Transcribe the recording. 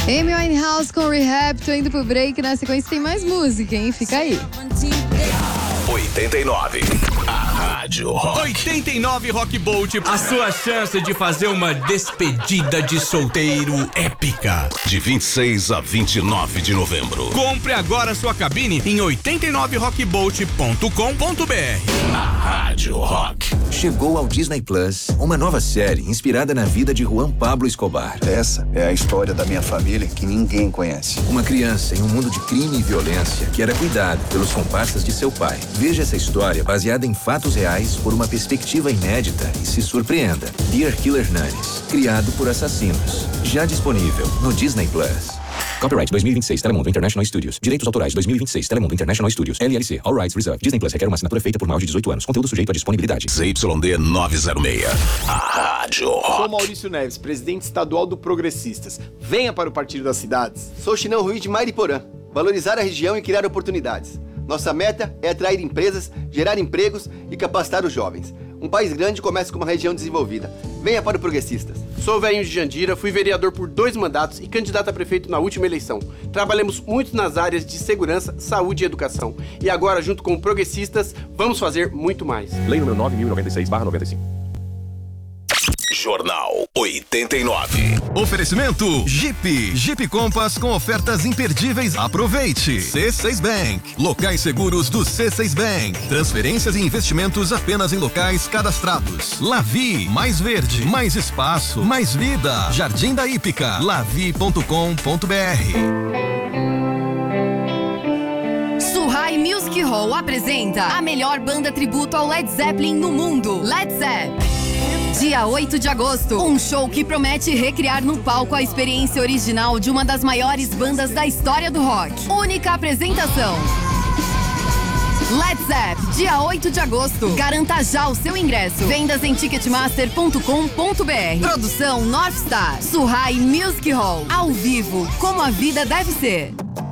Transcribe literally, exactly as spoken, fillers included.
Amy Winehouse com Rehab, tô indo pro break. Na sequência tem mais música, hein? Fica aí. oitenta e nove. A Rádio Rock. oitenta e nove Rock Bolt, a sua chance de fazer uma despedida de solteiro épica. De vinte e seis a vinte e nove de novembro. Compre agora sua cabine em oitenta e nove rock bolt ponto com ponto b r. A Rádio Rock. Chegou ao Disney Plus uma nova série inspirada na vida de Juan Pablo Escobar. Essa é a história da minha família que ninguém conhece. Uma criança em um mundo de crime e violência que era cuidado pelos comparsas de seu pai. Veja essa história baseada em fatos reais por uma perspectiva inédita e se surpreenda. Dear Killer Nannies, criado por assassinos. Já disponível no Disney Plus. Copyright dois mil e vinte e seis, Telemundo International Studios. Direitos autorais dois mil e vinte e seis, Telemundo International Studios. L L C, All Rights Reserved. Disney Plus requer uma assinatura feita por maior de dezoito anos. Conteúdo sujeito à disponibilidade. Z Y D novecentos e seis. A Rádio Rock. Sou Maurício Neves, presidente estadual do Progressistas. Venha para o Partido das Cidades. Sou Chinão Ruiz de Mariporã. Valorizar a região e criar oportunidades. Nossa meta é atrair empresas, gerar empregos e capacitar os jovens. Um país grande começa com uma região desenvolvida. Venha para o Progressistas. Sou velhinho de Jandira, fui vereador por dois mandatos e candidato a prefeito na última eleição. Trabalhamos muito nas áreas de segurança, saúde e educação. E agora, junto com o Progressistas, vamos fazer muito mais. Lei número nove mil e noventa e seis barra noventa e cinco. Jornal oitenta e nove. Oferecimento Jeep. Jeep Compass com ofertas imperdíveis. Aproveite. C seis Bank. Locais seguros do C seis Bank. Transferências e investimentos apenas em locais cadastrados. Lavi. Mais verde, mais espaço, mais vida. Jardim da Hípica. lavi ponto com ponto b r. Suhai Music Hall apresenta a melhor banda tributo ao Led Zeppelin no mundo. Led Zeppelin. Dia oito de agosto, um show que promete recriar no palco a experiência original de uma das maiores bandas da história do rock. Única apresentação. Led Zeppelin, dia oito de agosto. Garanta já o seu ingresso. Vendas em ticketmaster ponto com ponto b r. Produção North Star. Suhai Music Hall. Ao vivo, como a vida deve ser.